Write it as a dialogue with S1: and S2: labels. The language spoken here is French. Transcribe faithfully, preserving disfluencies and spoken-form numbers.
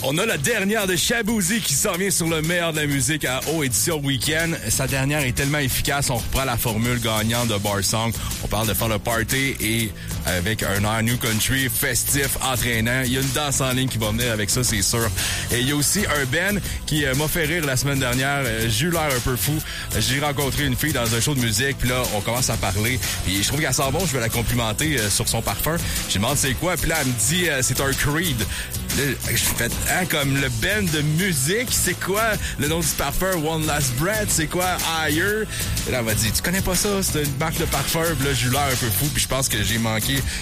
S1: On a la dernière de Shaboozey qui s'en vient sur le meilleur de la musique à O Édition Week-end. Sa dernière est tellement efficace, on reprend la formule gagnante de Bar Song. On parle de faire le party et avec un air new country festif, entraînant. Il y a une danse en ligne qui va venir avec ça, c'est sûr. Et il y a aussi un Ben qui euh, m'a fait rire la semaine dernière. Euh, J'ai eu l'air un peu fou. J'ai rencontré une fille dans un show de musique, puis là, on commence à parler. Et je trouve qu'elle sent bon, je vais la complimenter euh, sur son parfum. Je lui demande c'est quoi, puis là, elle me dit euh, c'est un Creed. Là, je fais, hein, comme le band de musique, c'est quoi le nom du parfum? One Last Breath, c'est quoi Higher? Et là, elle m'a dit, tu connais pas ça? C'est une marque de parfum. Puis là, j'ai eu l'air un peu fou, puis je pense que j'ai manqué